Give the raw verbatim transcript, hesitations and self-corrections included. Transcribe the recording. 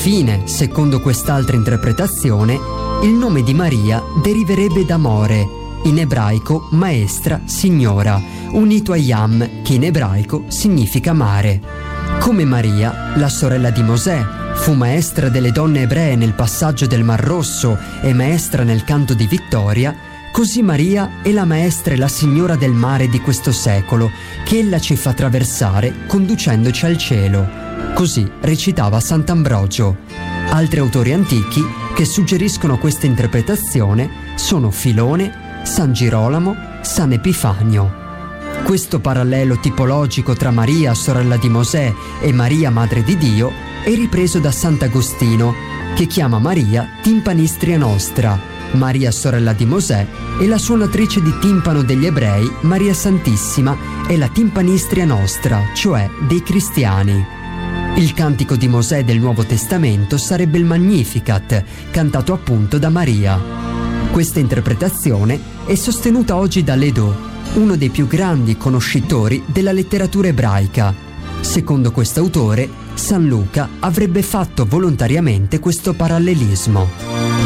Infine, secondo quest'altra interpretazione, il nome di Maria deriverebbe da More, in ebraico maestra, signora, unito a Yam, che in ebraico significa mare. Come Maria, la sorella di Mosè, fu maestra delle donne ebree nel passaggio del Mar Rosso e maestra nel canto di vittoria, così Maria è la maestra e la signora del mare di questo secolo, che ella ci fa attraversare conducendoci al cielo. Così recitava Sant'Ambrogio. Altri autori antichi che suggeriscono questa interpretazione sono Filone, San Girolamo, San Epifanio. Questo parallelo tipologico tra Maria, sorella di Mosè, e Maria, madre di Dio, è ripreso da Sant'Agostino, che chiama Maria timpanistria nostra, Maria sorella di Mosè, e la suonatrice di timpano degli ebrei, Maria Santissima, è la timpanistria nostra, cioè dei cristiani. Il cantico di Mosè del Nuovo Testamento sarebbe il Magnificat, cantato appunto da Maria. Questa interpretazione è sostenuta oggi da Ledoux, uno dei più grandi conoscitori della letteratura ebraica. Secondo quest'autore, San Luca avrebbe fatto volontariamente questo parallelismo.